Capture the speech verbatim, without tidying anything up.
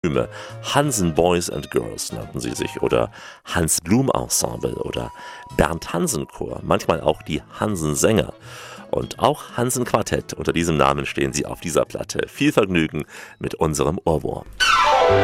Hansen Boys and Girls nannten sie sich oder Hans Blum Ensemble oder Bernd Hansen Chor, manchmal auch die Hansen Sänger. Und auch Hansen Quartett, unter diesem Namen stehen sie auf dieser Platte. Viel Vergnügen mit unserem Ohrwurm.